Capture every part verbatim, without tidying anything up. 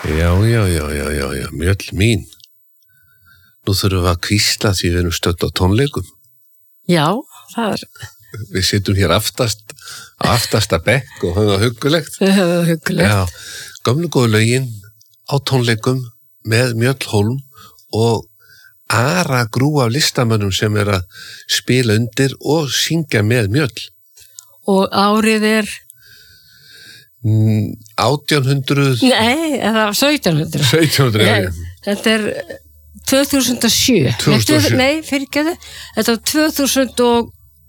Já, já, já, já, já, já, mjöll mín. Nú þurfum við að hvísla því við erum stödd á tónleikum. Já, það er... Við sittum hér aftast, aftasta bekk og höfum það huggulegt. Við höfum það huggulegt. Já, gömlu góðu lögin á tónleikum með Mjöll Hólm og ara grú af listamönnum sem er að spila undir og syngja með Mjöll. Og árið er... átján hundruð... Nei, eða sautján hundruð. sautján hundruð, já, já. Þetta er tvö þúsund og sjö. tvö þúsund og sjö. Nei, fyrirgeðu. Þetta var tvö þúsund og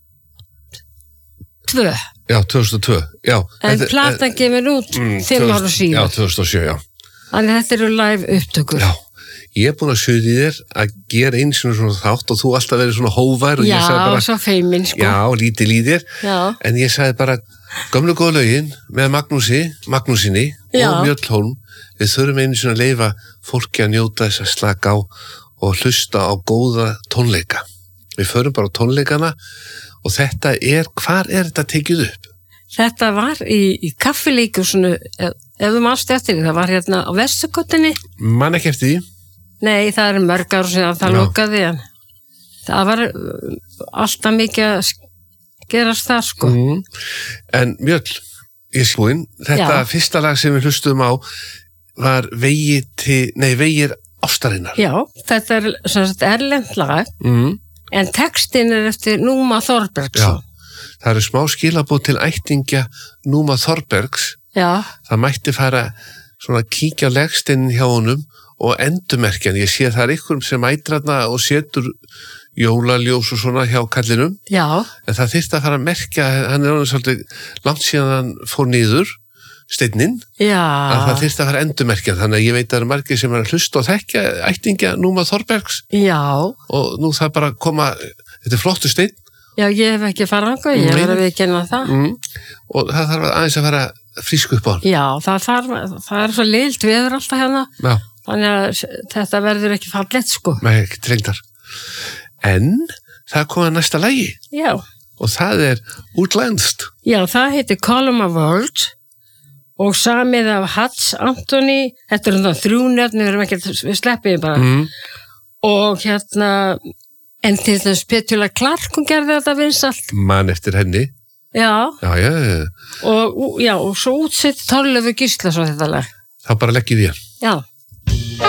tvö. Já, tvö þúsund og tvö, já. En platan kemur út mm, fimm ára síðan. Já, tvö þúsund og sjö, já. Þannig þetta eru live upptökur. Já, ég er búin að suði þér að gera eins og svona þátt og þú alltaf verið svona hóvær og já, ég sagði bara... Já, svo feimin, sko. Já, lítið líðir. Já. En ég sagði bara, gömlu góðu lögin með Magnúsi, Magnúsinni já. Og Mjöll Hólm, við þurfum einu svona að leyfa fólki að njóta þess að slaka á og hlusta á góða tónleika. Við förum bara á tónleikana og þetta er, hvar er þetta tekið upp? Þetta var í, í kaffilíkusinu, ef, ef þú mást eftir því, það var hérna á Vesturgötunni. Man ekki eftir því? Nei, það er mörg ár síðan það lokaði, en það var alltaf mikið að gerast það, sko. Mm. En Mjöll, ég skoðinn, þetta já. Fyrsta lag sem við hlustum á var Vegi til, nei, Vegir ástarinnar. Já, þetta er svona erlend lag, mm. en textin er eftir Núma Þorbergsson. Já, það eru smá skilabóð til ættingja Núma Þorbergs. Já. Það mætti fara svona að kíkja legstinn hjá honum og endurmerkjan. Ég sé það er ykkur sem ætratna og setur jólaljós og svona hjá kallinum. Já. En það þyrfti að fara að merkja, hann er alveg svolítið langt síðan hann fór niður, steinninn. Já. Að það þyrfti að fara að endurmerkja. Þannig að ég veit að það eru margir sem er að hlusta og þekkja ættingja Núma Þorbergs. Já. Og nú það bara koma, þetta er flottu steinn. Já, ég hef ekki farað ánga, ég verið að viðkenna það. Mm. Og það þarf aðeins að fara frísku upp á hann. Já, það, þarf, það er svo lilt veður alltaf hérna. Já. Þannig að þetta verður ekki fallegt, sko. Nei, ekki trengdar. En það kom að næsta lagi. Já. Og það er útlenskt. Já, það heitir Call of my World og samið af Hats Anthony, þetta er það þrjúnöfn, við erum ekki, við sleppum bara. Mm. Og hérna, en til þess Petula Clark, hún gerði þetta vinsalt. Man eftir henni. Já. Já, já, já. Og, já, og svo útsett Þorleifur Gíslason þetta lag. Það bara leggjum við. Já.